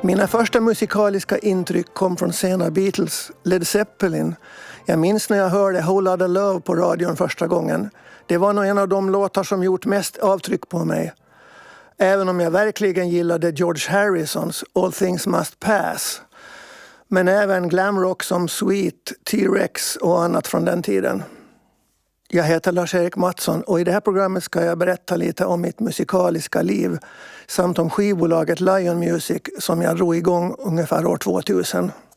Mina första musikaliska intryck kom från sena Beatles, Led Zeppelin. Jag minns när jag hörde Whole Lotta Love på radion första gången. Det var nog en av de låtar som gjort mest avtryck på mig. Även om jag verkligen gillade George Harrisons All Things Must Pass. Men även glamrock som Sweet, T-Rex och annat från den tiden. Jag heter Lars-Erik Mattsson och i det här programmet ska jag berätta lite om mitt musikaliska liv samt om skivbolaget Lion Music som jag drog igång ungefär år 2000.